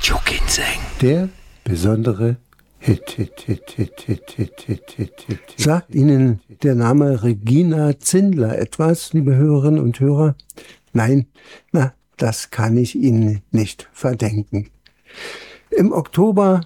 Der besondere Hit. Sagt Ihnen der Name Regina Zindler etwas, liebe Hörerinnen und Hörer? Nein, das kann ich Ihnen nicht verdenken. Im Oktober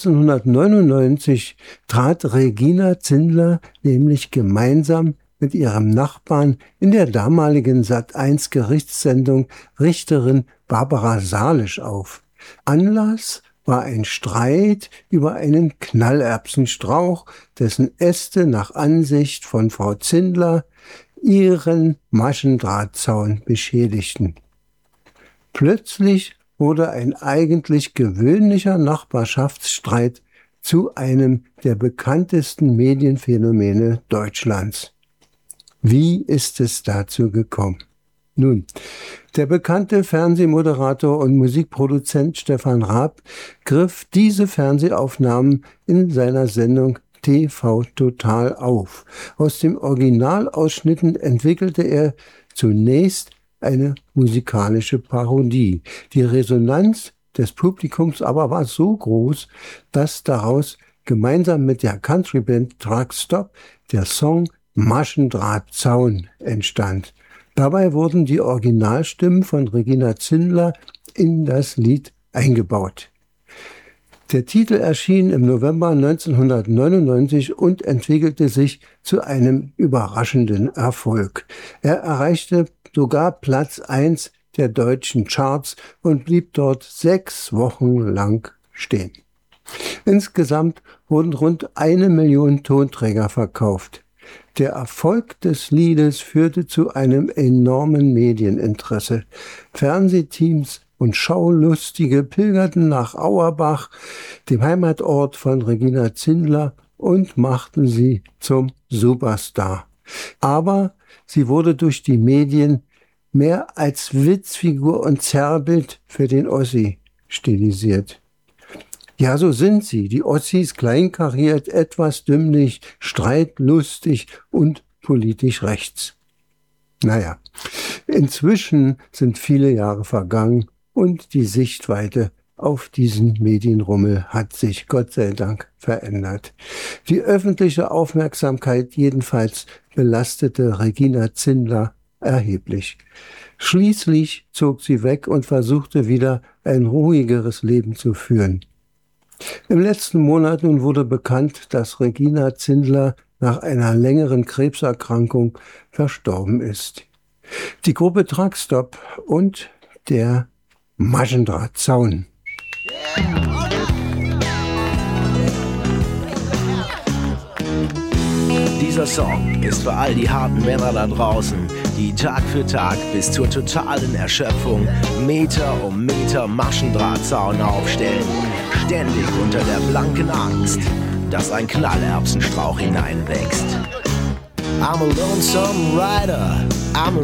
1999 trat Regina Zindler nämlich gemeinsam mit ihrem Nachbarn in der damaligen Sat.1 Gerichtssendung Richterin Barbara Salisch auf. Anlass war ein Streit über einen Knallerbsenstrauch, dessen Äste nach Ansicht von Frau Zindler ihren Maschendrahtzaun beschädigten. Plötzlich wurde ein eigentlich gewöhnlicher Nachbarschaftsstreit zu einem der bekanntesten Medienphänomene Deutschlands. Wie ist es dazu gekommen? Nun, der bekannte Fernsehmoderator und Musikproduzent Stefan Raab griff diese Fernsehaufnahmen in seiner Sendung TV Total auf. Aus den Originalausschnitten entwickelte er zunächst eine musikalische Parodie. Die Resonanz des Publikums aber war so groß, dass daraus gemeinsam mit der Countryband Truckstop der Song Maschendrahtzaun entstand. Dabei wurden die Originalstimmen von Regina Zindler in das Lied eingebaut. Der Titel erschien im November 1999 und entwickelte sich zu einem überraschenden Erfolg. Er erreichte sogar Platz 1 der deutschen Charts und blieb dort 6 Wochen lang stehen. Insgesamt wurden rund 1 Million Tonträger verkauft. Der Erfolg des Liedes führte zu einem enormen Medieninteresse. Fernsehteams und Schaulustige pilgerten nach Auerbach, dem Heimatort von Regina Zindler, und machten sie zum Superstar. Aber sie wurde durch die Medien mehr als Witzfigur und Zerrbild für den Ossi stilisiert. Ja, so sind sie, die Ossis, kleinkariert, etwas dümmlich, streitlustig und politisch rechts. Naja, inzwischen sind viele Jahre vergangen und die Sichtweite auf diesen Medienrummel hat sich Gott sei Dank verändert. Die öffentliche Aufmerksamkeit jedenfalls belastete Regina Zindler erheblich. Schließlich zog sie weg und versuchte wieder ein ruhigeres Leben zu führen. Im letzten Monat nun wurde bekannt, dass Regina Zindler nach einer längeren Krebserkrankung verstorben ist. Die Gruppe Truckstop und der Maschendrahtzaun. Dieser Song ist für all die harten Männer da draußen, die Tag für Tag bis zur totalen Erschöpfung Meter um Meter Maschendrahtzaun aufstellen, ständig unter der blanken Angst, dass ein Knallerbsenstrauch hineinwächst. I'm a lonesome rider, I'm a